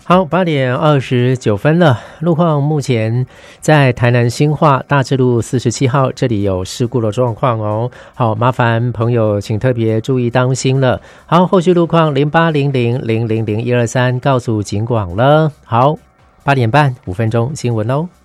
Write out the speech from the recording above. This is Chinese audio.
好，8:29了。路况目前在台南新化大智路47号，这里有事故的状况哦。好，麻烦朋友请特别注意当心了。好，后续路况0800000123告诉警广了。好，8点半5分钟新闻喽。